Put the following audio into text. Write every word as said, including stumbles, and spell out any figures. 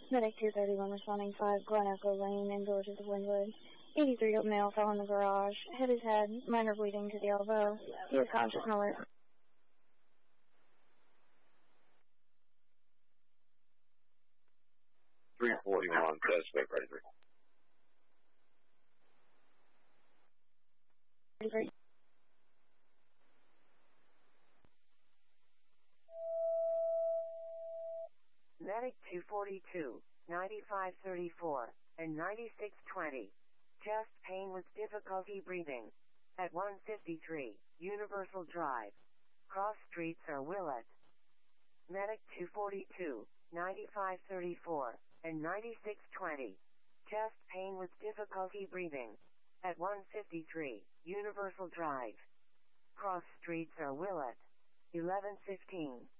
Medic two thirty-one responding five, Glen Echo Lane, indoors at the Windwood. eighty-three-year-old male fell in the garage, hit his head, minor bleeding to the elbow. He is conscious and alert. three forty-one, suspect ready. Ready. Medic two forty-two, ninety-five thirty-four, and ninety-six twenty. Chest pain with difficulty breathing. At one fifty-three, Universal Drive. Cross streets are Willett. Medic two forty-two, ninety-five thirty-four, and ninety-six twenty. Chest pain with difficulty breathing. At one fifty-three, Universal Drive. Cross streets are Willett. eleven fifteen.